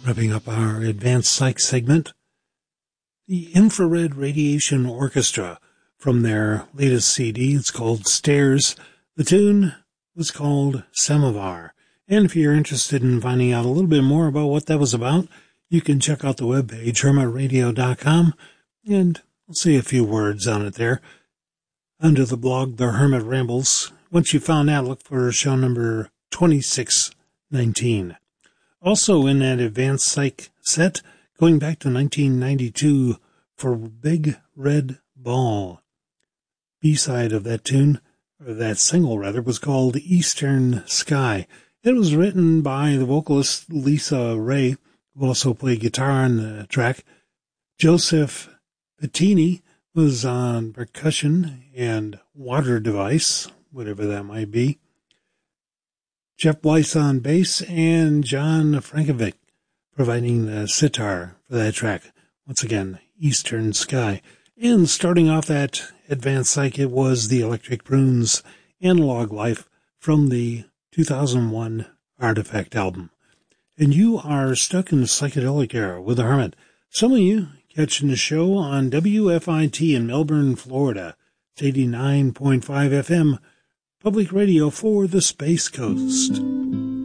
Wrapping up our Advanced Psych segment, the Infrared Radiation Orchestra from their latest CD. It's called Stairs. The tune was called Samovar. And if you're interested in finding out a little bit more about what that was about, you can check out the webpage, hermitradio.com, and I'll say a few words on it there. Under the blog, The Hermit Rambles. Once you found that, look for show number 2619. Also in that Advanced Psych set, going back to 1992 for Big Red Ball. B-side of that tune, or that single rather, was called Eastern Sky. It was written by the vocalist Lisa Ray, who also played guitar on the track. Joseph Bettini was on percussion and water device, whatever that might be. Jeff Blythe on bass, and John Frankovic providing the sitar for that track. Once again, Eastern Sky. And starting off that Advanced Psych, it was the Electric Prunes Analog Life from the 2001 Artifact album. And you are stuck in the psychedelic era with the Hermit. Some of you catching the show on WFIT in Melbourne, Florida. It's 89.5 FM, public radio for the Space Coast.